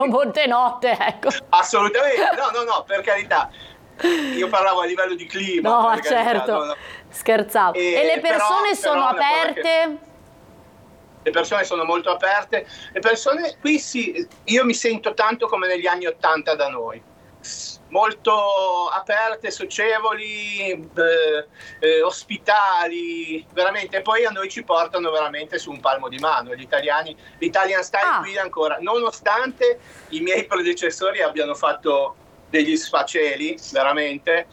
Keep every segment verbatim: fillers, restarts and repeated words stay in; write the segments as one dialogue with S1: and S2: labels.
S1: molte notte, ecco.
S2: Assolutamente, no, no, no, per carità. Io parlavo a livello di clima.
S1: No,
S2: per
S1: certo,
S2: carità, no, no.
S1: scherzavo. E, e le persone
S2: però,
S1: sono
S2: però
S1: aperte?
S2: Che... Le persone sono molto aperte. Le persone qui sì, io mi sento tanto come negli anni Ottanta da noi. Molto aperte, socievoli, eh, eh, ospitali, veramente. E poi a noi ci portano veramente su un palmo di mano. Gli italiani, l'Italian Style
S1: ah.
S2: qui ancora, nonostante i miei predecessori abbiano fatto degli sfaceli, veramente,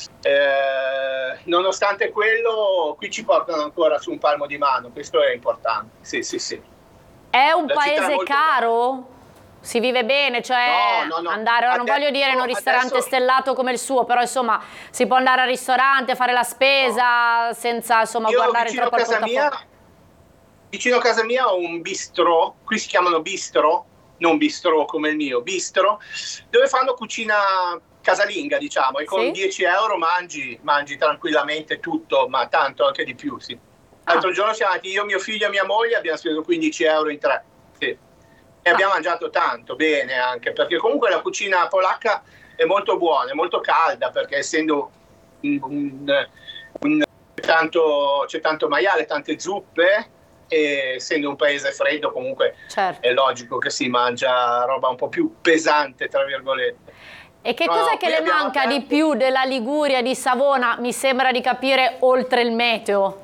S2: eh, nonostante quello, qui ci portano ancora su un palmo di mano. Questo è importante. Sì, sì, sì.
S1: È un
S2: La
S1: paese
S2: è
S1: caro? Bella. Si vive bene, cioè
S2: no, no, no.
S1: andare, non
S2: adesso,
S1: voglio dire in un ristorante
S2: adesso...
S1: stellato come il suo, però insomma si può andare al ristorante, fare la spesa no. senza insomma
S2: Io
S1: guardare troppo al portafoglio.
S2: Mia, vicino a casa mia ho un bistrò, qui si chiamano bistrò, non bistrò come il mio, bistrò, dove fanno cucina casalinga, diciamo, e con sì? dieci euro mangi, mangi tranquillamente tutto, ma tanto anche di più, sì. L'altro ah. giorno siamo andati io, mio figlio e mia moglie, abbiamo speso quindici euro in tre, sì. E abbiamo ah. mangiato tanto, bene anche, perché comunque la cucina polacca è molto buona, è molto calda, perché essendo un, un, un, tanto, c'è tanto maiale, tante zuppe, e essendo un paese freddo comunque certo. è logico che si mangia roba un po' più pesante, tra virgolette.
S1: E che cos'è no, che le manca aperto... di più della Liguria, di Savona, mi sembra di capire, oltre il meteo?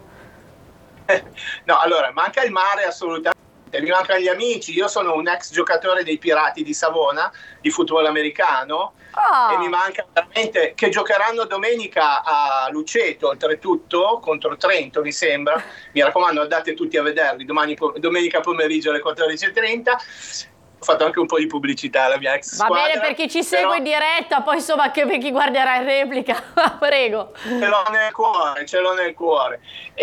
S2: No, allora, manca il mare assolutamente. Mi mancano gli amici, io sono un ex giocatore dei Pirati di Savona, di football americano, oh. e mi manca veramente che giocheranno domenica a Luceto, oltretutto, contro Trento mi sembra, mi raccomando andate tutti a vederli, domani, domenica pomeriggio alle quattordici e trenta, ho fatto anche un po' di pubblicità alla mia ex
S1: Va
S2: squadra.
S1: Va bene per chi ci segue
S2: però...
S1: in diretta, poi insomma anche per chi guarderà in replica, prego.
S2: Ce l'ho nel cuore, ce l'ho nel cuore.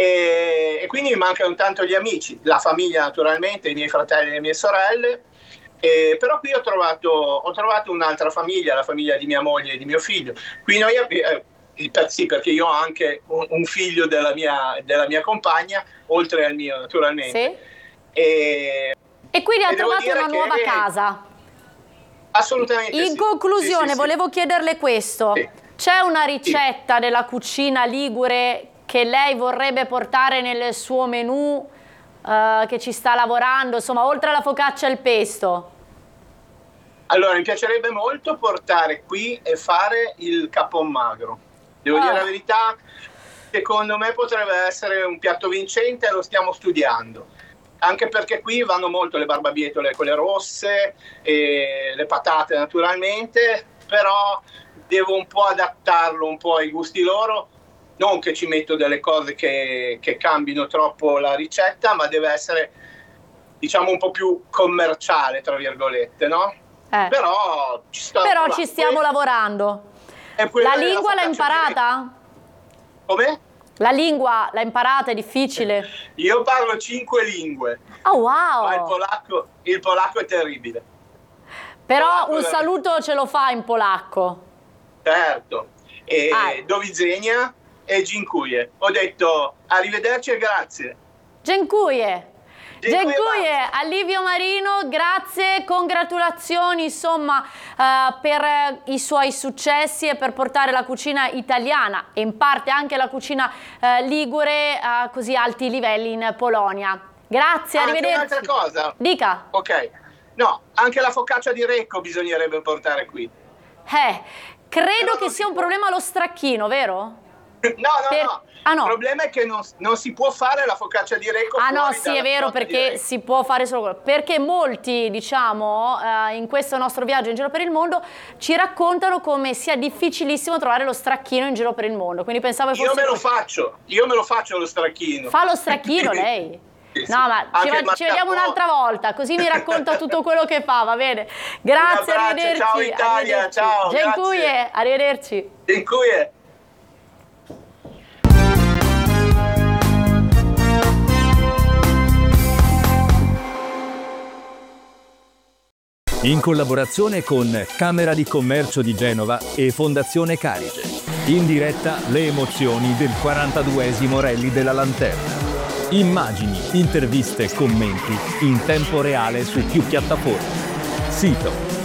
S2: E, e quindi mi mancano tanto gli amici, la famiglia naturalmente, i miei fratelli e le mie sorelle, e, però qui ho trovato, ho trovato un'altra famiglia, la famiglia di mia moglie e di mio figlio. Qui noi eh, sì, perché io ho anche un, un figlio della mia, della mia compagna, oltre al mio naturalmente.
S1: Sì.
S2: E,
S1: E quindi ha trovato una nuova che... casa.
S2: Assolutamente.
S1: In
S2: sì.
S1: conclusione,
S2: sì, sì,
S1: volevo
S2: sì.
S1: chiederle questo.
S2: Sì.
S1: C'è una ricetta sì. della cucina ligure che lei vorrebbe portare nel suo menù, uh, che ci sta lavorando, insomma, oltre alla focaccia e il pesto?
S2: Allora, mi piacerebbe molto portare qui e fare il capon magro. Devo oh. dire la verità, secondo me potrebbe essere un piatto vincente e lo stiamo studiando. Anche perché qui vanno molto le barbabietole, quelle rosse, e le patate naturalmente, però devo un po' adattarlo un po' ai gusti loro, non che ci metto delle cose che, che cambino troppo la ricetta, ma deve essere, diciamo, un po' più commerciale, tra virgolette, no?
S1: Eh.
S2: Però ci, sto
S1: però ci stiamo lavorando. La lingua l'ha imparata?
S2: Come?
S1: La lingua l'ha imparata, è difficile?
S2: Io parlo cinque lingue.
S1: Oh wow!
S2: Ma il polacco, il polacco è terribile.
S1: Però
S2: polacco
S1: un
S2: è...
S1: saluto ce lo fa in polacco.
S2: Certo. E
S1: ah.
S2: do widzenia e dziękuję. Ho detto arrivederci e grazie.
S1: Dziękuję. Dziękuję a Livio Marino, grazie, congratulazioni insomma uh, per i suoi successi e per portare la cucina italiana e in parte anche la cucina uh, ligure a così alti livelli in Polonia. Grazie,
S2: anche
S1: arrivederci.
S2: Un'altra cosa.
S1: Dica.
S2: Ok. No, anche la focaccia di Recco bisognerebbe portare qui.
S1: Eh, credo che sia un problema lo stracchino, vero?
S2: No, no,
S1: per...
S2: no.
S1: Ah, no.
S2: Il problema è che non, non si può fare la focaccia di Recco.
S1: Ah no, sì, è vero, perché si può fare solo quello. Perché molti, diciamo, eh, in questo nostro viaggio in giro per il mondo ci raccontano come sia difficilissimo trovare lo stracchino in giro per il mondo. Quindi pensavo che fosse...
S2: Io me lo faccio, io me lo faccio lo stracchino.
S1: Fa lo stracchino lei?
S2: Sì, sì.
S1: No, ma ci, va, ci vediamo un'altra volta, così mi racconta tutto quello che fa, va bene? Grazie, arrivederci.
S2: Ciao Italia,
S1: arrivederci.
S2: ciao.
S1: Dziękuję, arrivederci.
S2: Dziękuję.
S3: In collaborazione con Camera di Commercio di Genova e Fondazione Carige. In diretta le emozioni del quarantaduesimo Rally della Lanterna. Immagini, interviste e commenti in tempo reale su più piattaforme. Sito